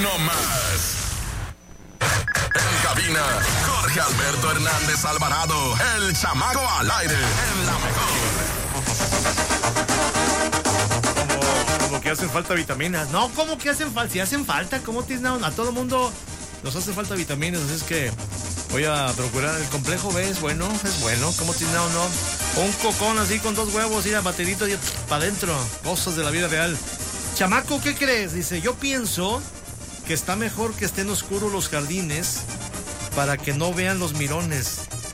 no más. En cabina, Jorge Alberto Hernández Alvarado, el chamaco al aire, en la mejor. Como que hacen falta vitaminas. No, como que hacen falta. Si hacen falta, ¿cómo tienes? A todo mundo nos hace falta vitaminas. Así es que voy a procurar el complejo B. Es bueno. ¿Cómo tienes? No. Un cocón así con 2 huevos y la baterito y para adentro. Cosas de la vida real. Chamaco, ¿qué crees? Dice, yo pienso que está mejor que estén oscuros los jardines para que no vean los mirones.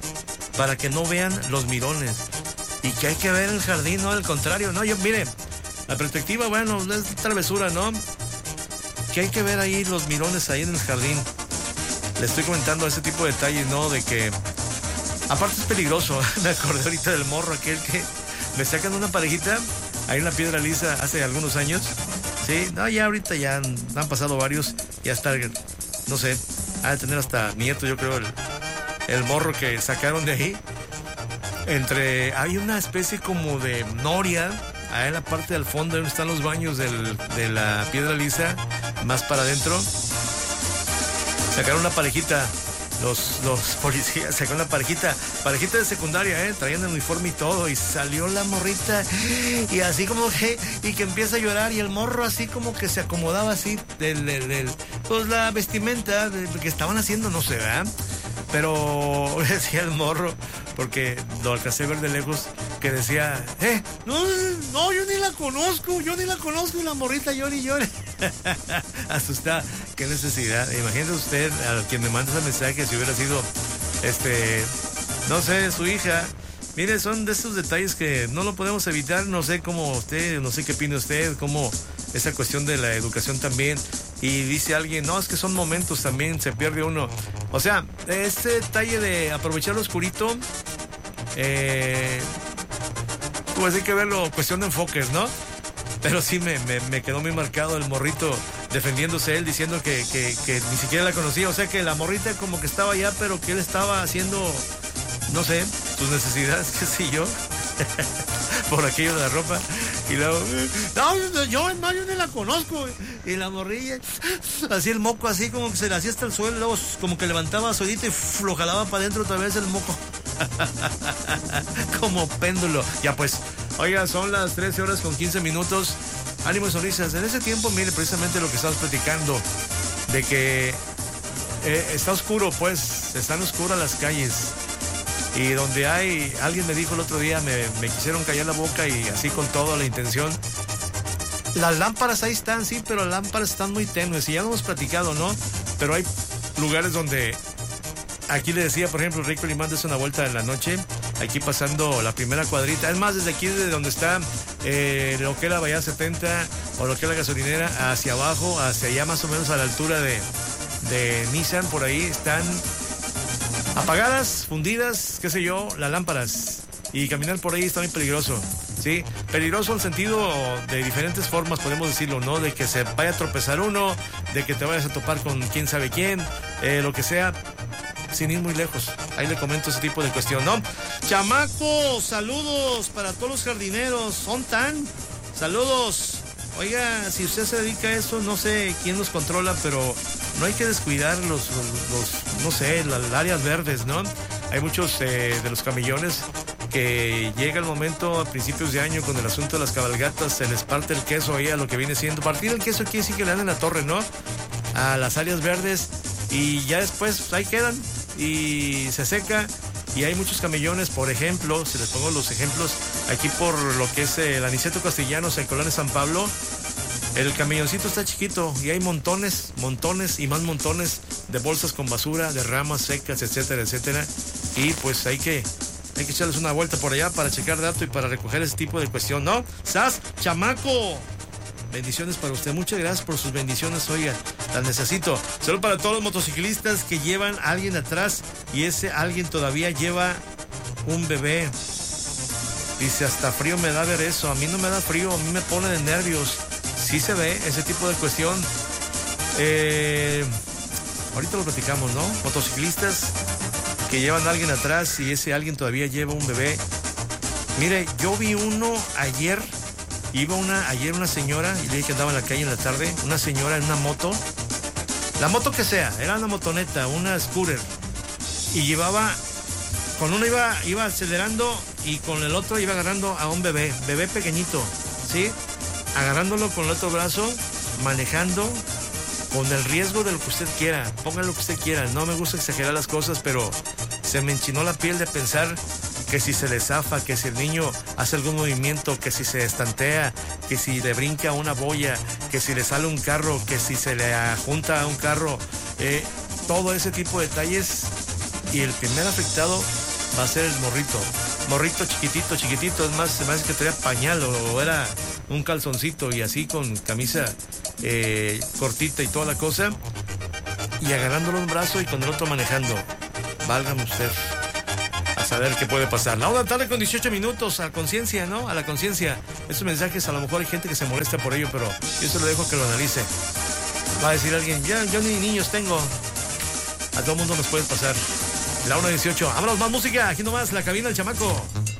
Y que hay que ver el jardín, no al contrario. No, mire, la perspectiva, bueno, es travesura, ¿no? Que hay que ver ahí los mirones ahí en el jardín. Le estoy comentando ese tipo de detalles, ¿no? De que, aparte es peligroso. Me acordé ahorita del morro aquel que le sacan una parejita ahí en la Piedra Lisa hace algunos años. Sí, no, ya ahorita ya han pasado varios. Ya está, no sé, ha de tener hasta nieto, yo creo, el morro que sacaron de ahí. Hay una especie como de noria ahí en la parte del fondo donde están los baños de la Piedra Lisa, más para adentro. Sacaron una parejita, los policías sacaron una parejita de secundaria, traían el uniforme y todo, y salió la morrita y así como que empieza a llorar, y el morro así como que se acomodaba así pues la vestimenta que estaban haciendo, no sé, ¿verdad? Pero decía el morro, porque lo alcancé a ver de lejos, que decía, no, yo ni la conozco, y la morrita llora y llora. Asustada, qué necesidad. Imagínese usted, a quien me manda ese mensaje, si hubiera sido, no sé, su hija. Mire, son de esos detalles que no lo podemos evitar. No sé cómo usted, no sé qué opina usted, cómo esa cuestión de la educación también. Y dice alguien, no, es que son momentos también, se pierde uno. O sea, este detalle de aprovechar lo oscurito, pues hay que verlo, cuestión de enfoques, ¿no? Pero sí me quedó muy marcado el morrito defendiéndose él, diciendo que ni siquiera la conocía. O sea, que la morrita como que estaba allá, pero que él estaba haciendo, no sé, sus necesidades, qué sé yo, por aquello de la ropa. Y luego, no, yo ni la conozco. Y la morrilla, así el moco, así como que se le hacía hasta el suelo, luego como que levantaba solito y lo jalaba para adentro otra vez el moco. Como péndulo. Ya pues, oiga, son las 13 horas con 15 minutos. Ánimo y sonrisas. En ese tiempo, mire, precisamente lo que estamos platicando, de que está oscuro, pues, están oscuras las calles. Y donde alguien me dijo el otro día, me quisieron callar la boca, y así con toda la intención. Las lámparas ahí están, sí, pero las lámparas están muy tenues, y ya lo hemos platicado, ¿no? Pero hay lugares donde, aquí le decía, por ejemplo, Rico Limán, es una vuelta en la noche, aquí pasando la primera cuadrita. Es más, desde aquí, desde donde está lo que es la Bahía 70 o lo que es la gasolinera, hacia abajo, hacia allá más o menos a la altura de Nissan, por ahí están apagadas, fundidas, qué sé yo, las lámparas. Y caminar por ahí está muy peligroso, ¿sí? Peligroso en sentido de diferentes formas, podemos decirlo, ¿no? De que se vaya a tropezar uno, de que te vayas a topar con quién sabe quién, lo que sea, sin ir muy lejos. Ahí le comento ese tipo de cuestión, ¿no? Chamaco, saludos para todos los jardineros. ¿Son tan? Saludos. Oiga, si usted se dedica a eso, no sé quién los controla, pero no hay que descuidar no sé, las áreas verdes, ¿no? Hay muchos de los camellones que llega el momento a principios de año con el asunto de las cabalgatas, se les parte el queso ahí a lo que viene siendo. Partir el queso quiere decir que le dan en la torre, ¿no? A las áreas verdes, y ya después ahí quedan y se seca. Y hay muchos camellones, por ejemplo, si les pongo los ejemplos, aquí por lo que es el Aniceto Castellanos, en Colonia San Pablo, el camelloncito está chiquito y hay montones y más montones de bolsas con basura, de ramas secas, etcétera, etcétera. Y pues hay que echarles una vuelta por allá para checar dato y para recoger ese tipo de cuestión, ¿no? ¡Sas, chamaco! Bendiciones para usted. Muchas gracias por sus bendiciones, oiga, las necesito. Solo para todos los motociclistas que llevan a alguien atrás y ese alguien todavía lleva un bebé. Dice, hasta frío me da ver eso. A mí no me da frío, a mí me pone de nervios. Sí se ve ese tipo de cuestión. Ahorita lo platicamos, ¿no? Motociclistas que llevan a alguien atrás y ese alguien todavía lleva un bebé. Mire, yo vi uno ayer. Iba ayer una señora, y le dije que andaba en la calle en la tarde, una señora en una moto, La moto que sea, era una motoneta, una scooter. Y llevaba, con uno iba acelerando y con el otro iba agarrando a un bebé pequeñito, ¿sí? Agarrándolo con el otro brazo, manejando con el riesgo de lo que usted quiera. Ponga lo que usted quiera. No me gusta exagerar las cosas, pero se me enchinó la piel de pensar que si se le zafa, que si el niño hace algún movimiento, que si se estantea, que si le brinca una boya, que si le sale un carro, que si se le junta a un carro, todo ese tipo de detalles. Y el primer afectado va a ser el morrito chiquitito, es más, se me hace que traía pañal o era un calzoncito y así con camisa cortita y toda la cosa, y agarrándolo un brazo y con el otro manejando. Válgame usted a saber qué puede pasar. La 1:00 con 18 minutos, a conciencia, ¿no? A la conciencia. Esos mensajes, a lo mejor hay gente que se molesta por ello, pero yo se lo dejo que lo analice. Va a decir alguien, ya, yo ni niños tengo. A todo mundo nos puede pasar. La 1:18. Vámonos, más música. Aquí nomás, la cabina del chamaco.